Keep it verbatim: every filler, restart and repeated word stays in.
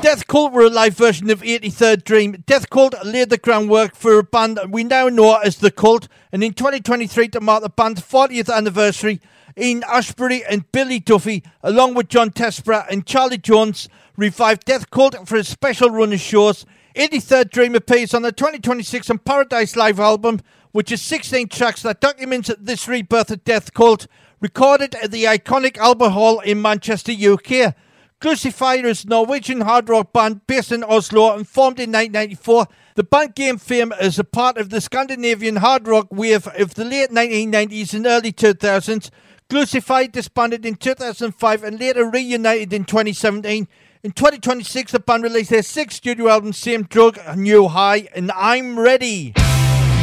Death Cult were a live version of eighty-third Dream. Death Cult laid the groundwork for a band we now know as The Cult, and in twenty twenty-three, to mark the band's fortieth anniversary, Ian Ashbury and Billy Duffy, along with John Tespera and Charlie Jones, revived Death Cult for a special run of shows. eighty-third Dream appears on the twenty twenty-six and Paradise Live album, which is sixteen tracks that documents this rebirth of Death Cult, recorded at the iconic Albert Hall in Manchester, U K. Crucifier is a Norwegian hard rock band based in Oslo and formed in nineteen ninety-four. The band gained fame as a part of the Scandinavian hard rock wave of the late nineteen nineties and early two thousands. Crucifier disbanded in two thousand five and later reunited in twenty seventeen. In twenty twenty-six, the band released their sixth studio album, Same Drug, New High, and I'm Ready.